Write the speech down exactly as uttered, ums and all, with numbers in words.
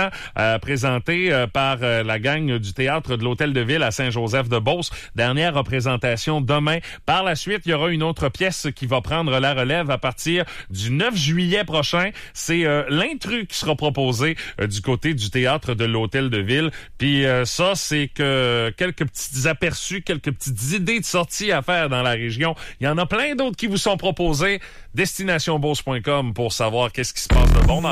intéressant euh, présenté euh, par euh, la gang du Théâtre de l'Hôtel de Ville à Saint-Joseph-de-Beauce. Dernière représentation demain. Par la suite, il y aura une autre pièce qui va prendre la relève à partir du neuf juillet prochain. C'est euh, l'intrus qui sera proposé euh, du côté du Théâtre de l'Hôtel de Ville. Puis euh, ça, c'est que quelques petits aperçus, quelques petites idées de sortie à faire dans la région. Il y en a plein d'autres qui vous sont proposés. destination beauce point com pour savoir qu'est-ce qui se passe de bon dans